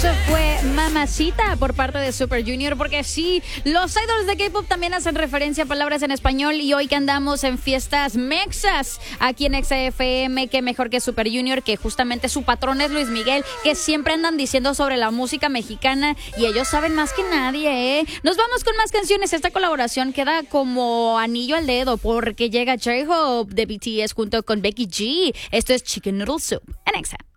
Eso fue Mamacita por parte de Super Junior, porque sí, los idols de K-pop también hacen referencia a palabras en español, y hoy que andamos en fiestas mexas aquí en Exa FM, qué mejor que Super Junior, que justamente su patrón es Luis Miguel, que siempre andan diciendo sobre la música mexicana y ellos saben más que nadie, ¿eh? Nos vamos con más canciones. Esta colaboración queda como anillo al dedo porque llega J-Hope de BTS junto con Becky G. Esto es Chicken Noodle Soup en Exa.